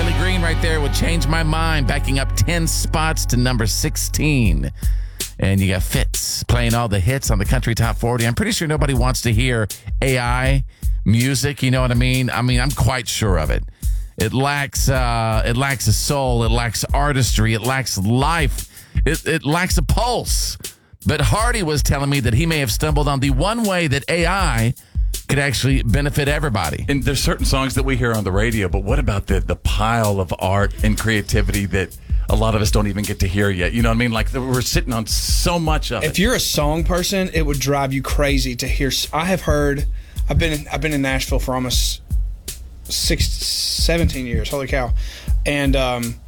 Riley Green right there with Change My Mind, backing up 10 spots to number 16. And you got Fitz playing all the hits on the Country Top 40. I'm pretty sure nobody wants to hear AI music, you know what I mean? I'm quite sure of it. It lacks a soul, it lacks artistry, it lacks life, it lacks a pulse. But Hardy was telling me that he may have stumbled on the one way that AI could actually benefit everybody. And there's certain songs that we hear on the radio, but what about the pile of art and creativity that a lot of us don't even get to hear yet? You know what I mean? Like, we're sitting on so much of it. If you're a song person, it would drive you crazy to hear. I've been in Nashville for almost 17 years. Holy cow. And